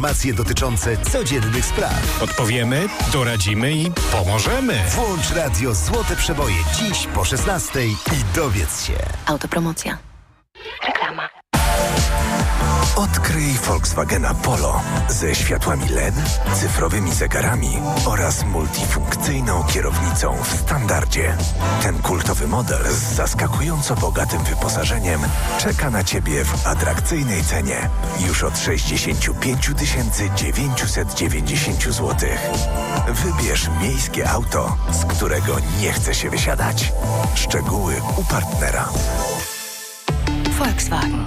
informacje dotyczące codziennych spraw. Odpowiemy, doradzimy i pomożemy. Włącz radio Złote Przeboje dziś po 16:00 i dowiedz się. Autopromocja. Reklama. Odkryj Volkswagena Polo ze światłami LED, cyfrowymi zegarami oraz multifunkcyjną kierownicą w standardzie. Ten kultowy model z zaskakująco bogatym wyposażeniem czeka na Ciebie w atrakcyjnej cenie już od 65 990 zł. Wybierz miejskie auto, z którego nie chce się wysiadać. Szczegóły u partnera. Volkswagen.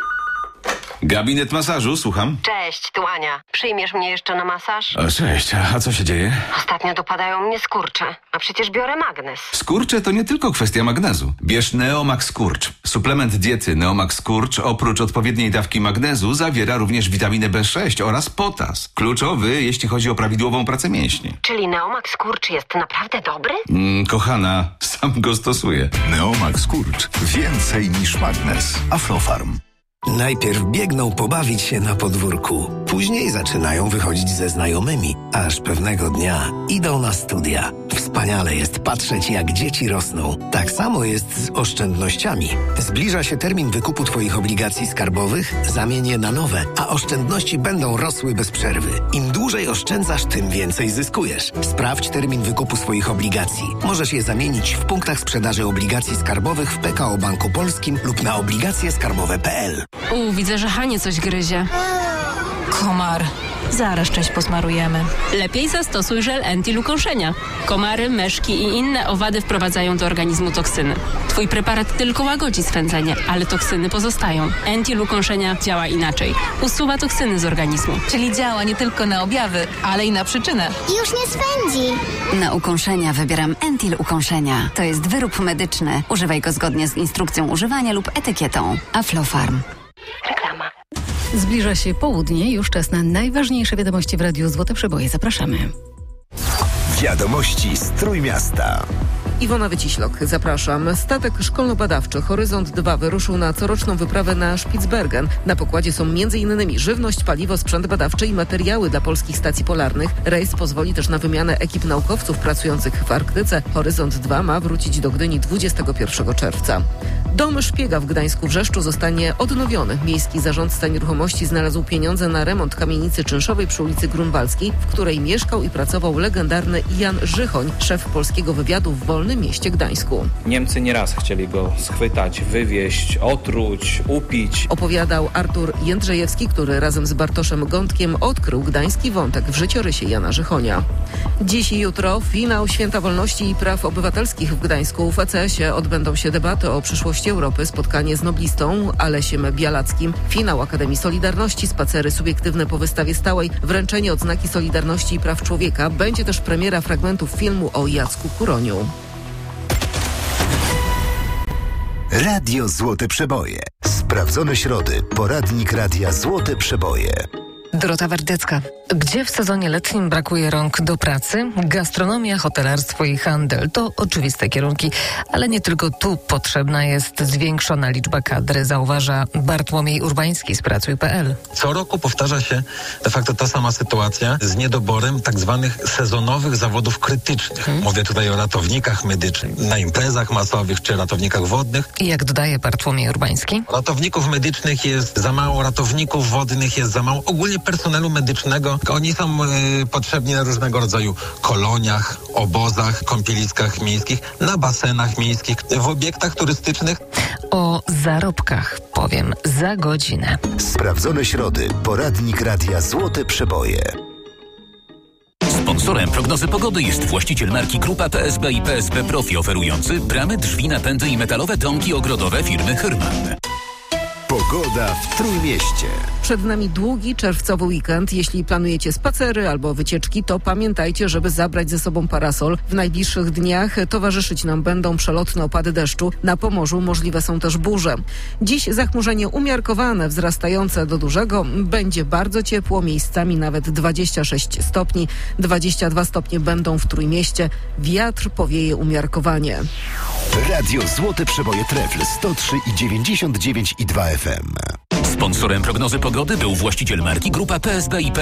Gabinet masażu, słucham. Cześć, tu Ania. Przyjmiesz mnie jeszcze na masaż? O, cześć, a co się dzieje? Ostatnio dopadają mnie skurcze, a przecież biorę magnes. Skurcze to nie tylko kwestia magnezu. Bierz Neomax Skurcz. Suplement diety Neomax Skurcz oprócz odpowiedniej dawki magnezu zawiera również witaminę B6 oraz potas. Kluczowy, jeśli chodzi o prawidłową pracę mięśni. Czyli Neomax Skurcz jest naprawdę dobry? Kochana, sam go stosuję. Neomax Skurcz. Więcej niż magnes. Aflofarm. Najpierw biegną pobawić się na podwórku, później zaczynają wychodzić ze znajomymi, aż pewnego dnia idą na studia. Wspaniale jest patrzeć, jak dzieci rosną. Tak samo jest z oszczędnościami. Zbliża się termin wykupu Twoich obligacji skarbowych, zamień je na nowe, a oszczędności będą rosły bez przerwy. Im dłużej oszczędzasz, tym więcej zyskujesz. Sprawdź termin wykupu swoich obligacji. Możesz je zamienić w punktach sprzedaży obligacji skarbowych w PKO Banku Polskim lub na obligacjeskarbowe.pl. Widzę, że Hanie coś gryzie. Komar. Zaraz część posmarujemy. Lepiej zastosuj żel Entil ukąszenia. Komary, myszki i inne owady wprowadzają do organizmu toksyny. Twój preparat tylko łagodzi swędzenie, ale toksyny pozostają. Entil ukąszenia działa inaczej. Usuwa toksyny z organizmu. Czyli działa nie tylko na objawy, ale i na przyczynę. Już nie swędzi. Na ukąszenia wybieram Entil ukąszenia. To jest wyrób medyczny. Używaj go zgodnie z instrukcją używania lub etykietą. Aflofarm. Reklama. Zbliża się południe, już czas na najważniejsze wiadomości w Radiu Złote Przeboje. Zapraszamy. Wiadomości z Trójmiasta. Iwona Wyciślok, zapraszam. Statek szkolno-badawczy Horyzont 2 wyruszył na coroczną wyprawę na Spitsbergen. Na pokładzie są m.in. żywność, paliwo, sprzęt badawczy i materiały dla polskich stacji polarnych. Rejs pozwoli też na wymianę ekip naukowców pracujących w Arktyce. Horyzont 2 ma wrócić do Gdyni 21 czerwca. Dom szpiega w Gdańsku-Wrzeszczu zostanie odnowiony. Miejski zarządca nieruchomości znalazł pieniądze na remont kamienicy czynszowej przy ulicy Grunwaldzkiej, w której mieszkał i pracował legendarny Jan Żychoń, szef polskiego wywiadu w Wolnym Mieście Gdańsku. Niemcy nieraz chcieli go schwytać, wywieźć, otruć, upić. Opowiadał Artur Jędrzejewski, który razem z Bartoszem Gądkiem odkrył gdański wątek w życiorysie Jana Żychonia. Dziś i jutro finał Święta Wolności i Praw Obywatelskich w Gdańsku. W ECS-ie odbędą się debaty o przyszłości Europy, spotkanie z noblistą Alesiem Bialackim, finał Akademii Solidarności, spacery subiektywne po wystawie stałej, wręczenie odznaki Solidarności i Praw Człowieka. Będzie też premiera fragmentów filmu o Jacku Kuroniu. Radio Złote Przeboje. Sprawdzone środy. Poradnik Radia Złote Przeboje. Dorota Wardecka. Gdzie w sezonie letnim brakuje rąk do pracy? Gastronomia, hotelarstwo i handel to oczywiste kierunki, ale nie tylko tu potrzebna jest zwiększona liczba kadry, zauważa Bartłomiej Urbański z Pracuj.pl. Co roku powtarza się de facto ta sama sytuacja z niedoborem tak zwanych sezonowych zawodów krytycznych. Mówię tutaj o ratownikach medycznych na imprezach masowych czy ratownikach wodnych. I jak dodaje Bartłomiej Urbański? Ratowników medycznych jest za mało, ratowników wodnych jest za mało, ogólnie personelu medycznego. Oni są potrzebni na różnego rodzaju koloniach, obozach, kąpieliskach miejskich, na basenach miejskich, w obiektach turystycznych. O zarobkach powiem za godzinę. Sprawdzone środy. Poradnik Radia Złote Przeboje. Sponsorem prognozy pogody jest właściciel marki Grupa PSB i PSB Profi, oferujący bramy, drzwi, napędy i metalowe domki ogrodowe firmy Hyrman. Pogoda w Trójmieście. Przed nami długi czerwcowy weekend. Jeśli planujecie spacery albo wycieczki, to pamiętajcie, żeby zabrać ze sobą parasol. W najbliższych dniach towarzyszyć nam będą przelotne opady deszczu. Na Pomorzu możliwe są też burze. Dziś zachmurzenie umiarkowane, wzrastające do dużego. Będzie bardzo ciepło, miejscami nawet 26 stopni. 22 stopnie będą w Trójmieście. Wiatr powieje umiarkowanie. Radio Złote Przeboje Trefl 103,99 i 2 FM. Sponsorem prognozy pogody był właściciel marki Grupa PSB i